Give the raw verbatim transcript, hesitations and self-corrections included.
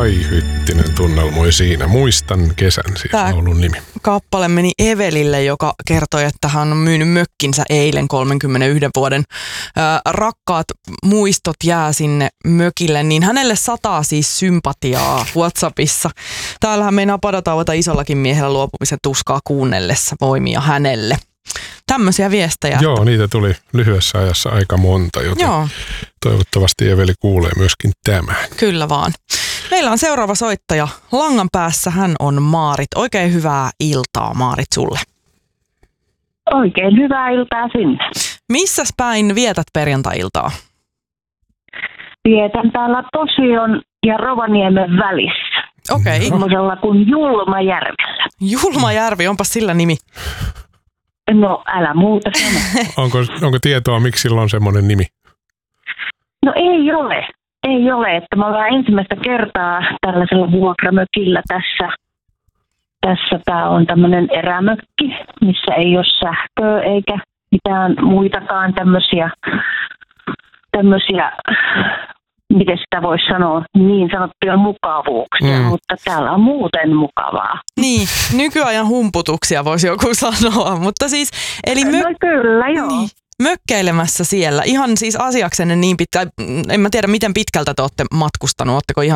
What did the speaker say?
Kai Hyttinen tunnelmoi siinä. Muistan kesän, siis Tää laulun nimi. Kappale meni Evelille, joka kertoi, että hän on myynyt mökkinsä eilen kolmenkymmenenyhden vuoden. Ää, rakkaat muistot jää sinne mökille, niin hänelle sataa siis sympatiaa WhatsAppissa. Täällähän meinaa padotauota isollakin miehellä luopumisen tuskaa kuunnellessa voimia hänelle. Tämmöisiä viestejä. Joo, niitä tuli lyhyessä ajassa aika monta, joten Joo. toivottavasti Eveli kuulee myöskin tämän. Kyllä vaan. Meillä on seuraava soittaja. Langan päässä hän on Maarit. Oikein hyvää iltaa, Maarit, sulle. Oikein hyvää iltaa sinne. Missäs päin vietät perjantai-iltaa? Vietän täällä Posion ja Rovaniemen välissä. Okei. Okay. Semmoisella kuin Julmajärvellä. Julmajärvi, onpas sillä nimi. No älä muuta sano. onko, onko tietoa, miksi sillä on semmoinen nimi? No ei ole. Ei ole, että me ollaan ensimmäistä kertaa tällaisella vuokramökillä tässä. Tässä tämä on tämmöinen erämökki, missä ei ole sähköä eikä mitään muitakaan tämmöisiä, tämmöisiä miten sitä voisi sanoa, niin sanottuja mukavuuksia, mm. mutta täällä on muuten mukavaa. Niin, nykyajan humputuksia voisi joku sanoa, mutta siis, eli mö- no kyllä, joo. Niin, mökkeilemässä siellä, ihan siis asiaksenne niin pitkä, en mä tiedä miten pitkältä te olette matkustanut, ootteko ihan